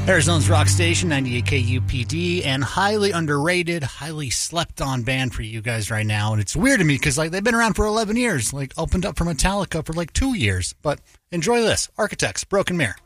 Arizona's Rock Station, 98 KUPD, and highly underrated, highly slept on band for you guys right now. And it's weird to me because they've been around for 11 years, opened up for Metallica for 2 years. But enjoy this. Architects, Broken Mirror.